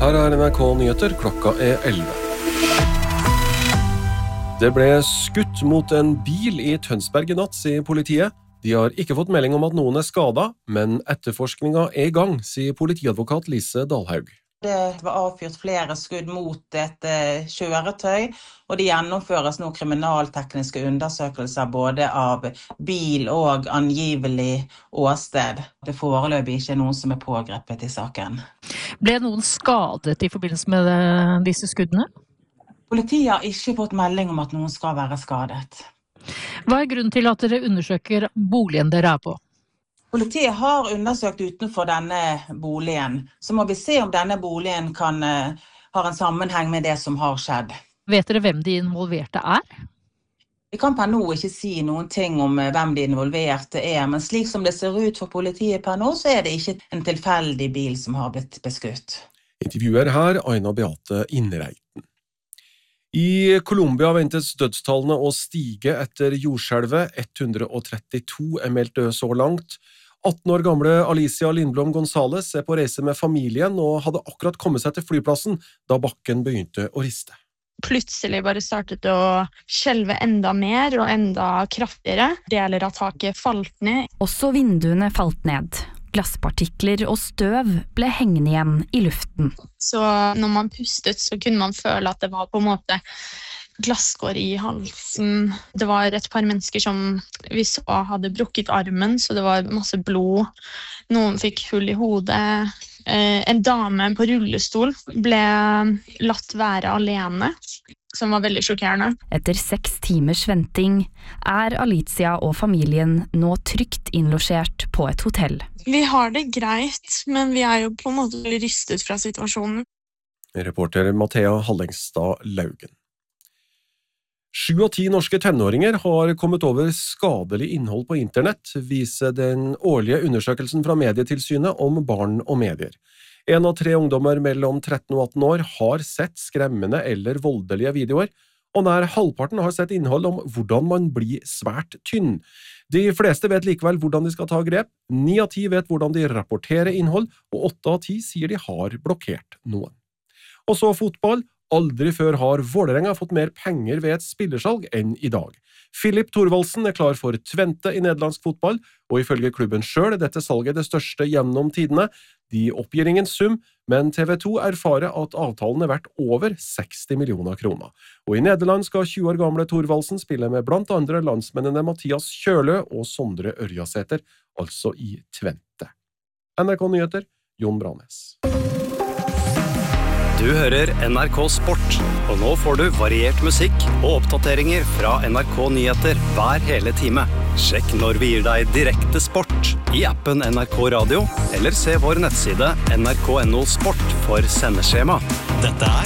Her NRK Nyheter, klokka 11. Det ble skutt mot en bil i Tønsberg i natt, sier politiet. De har ikke fått melding om at noen skadet, men etterforskningen i gang, sier politiadvokat Lise Dalhaug. Det var avfyrt flere skudd mot et kjøretøy, og det gjennomføres nå kriminaltekniske undersøkelser både av bil og angivelig åsted. Det foreløpig ikke noen som pågrepet i saken. Ble noen skadet i forbindelse med disse skuddene? Politiet har ikke fått melding om at noen skal være skadet. Hva grunnen til at dere undersøker boligen dere på? Politiet har undersøkt utenfor denne boligen, så må vi se om denne boligen har en sammenheng med det som har skjedd. Vet dere hvem de involverte er? Vi kan per nå ikke si noen ting om hvem de involverte er, men slik som det ser ut for politiet per nå, så er det ikke en tilfeldig bil som har blitt beskutt. Intervjuer her, Aina Beate Innereiten. I Colombia ventes dødstallene å stige etter jordskjelvet. 132 meldt død så langt. 18 år gamle Alicia Lindblom González på reise med familien og hadde akkurat kommet seg til flyplassen da bakken begynte å riste. Plutselig bare startet det å skjelve enda mer og enda kraftigere. Deler av taket falt ned. Også vinduene falt ned. Glasspartikler og støv ble hengende igjen i luften. Så når man pustet så kunne man føle at det var på en måte glasskår i halsen. Det var et par mennesker som vi så hadde brukket armen, så det var masse blod. Noen fikk hull i hodet. En dame på rullestol ble latt være alene, som var veldig sjokkerende. Etter 6 timers venting er Alicia og familien nå trygt innlosjert på et hotell. Vi har det greit, men vi er jo på en måte rystet fra situasjonen. Reporter Mathea Hallengstad Laugen. 7 av 10 norske tenåringer har kommet over skadelig innhold på internett, viser den årlige undersøkelsen fra Medietilsynet om barn og medier. 1 av 3 ungdommer mellom 13 og 18 år har sett skremmende eller voldelige videoer, og nær halvparten har sett innhold om hvordan man blir svært tynn. De fleste vet likevel hvordan de skal ta grep, 9 av 10 vet hvordan de rapporterer innhold, og 8 av 10 sier de har blokkert noen. Og så fotball. Aldri før har Vålerenga fått mer penger ved et spillersalg enn i dag. Filip Thorvaldsen er klar for Twente i nederlandsk fotball, og ifølge klubben selv er dette salget det største gjennom tidene. De oppgir ingen sum, men TV 2 erfarer at avtalen er verdt over 60 millioner kroner. Og i Nederland skal 20 år gamle Thorvaldsen spille med blant andre landsmennene Mathias Kjølø og Sondre Ørjasæter, altså i Twente. NRK Nyheter, Jon Branes. Du hører NRK Sport, og nå får du variert musikk og oppdateringer fra NRK Nyheter hver hele time. Sjekk når vi gir deg direkte sport i appen NRK Radio, eller se vår nettside nrk.no sport for sendeskjema. Dette er